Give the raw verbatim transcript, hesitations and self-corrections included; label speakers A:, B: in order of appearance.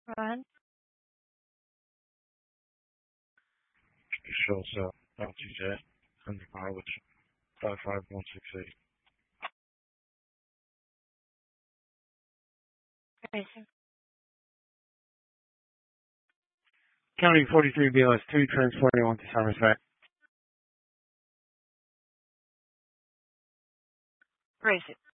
A: Run.
B: Short cell, L T J, under pilot, five five one six eight.
A: Racing.
C: County forty-three B L S two, transporting one to Somerset.
A: Racing.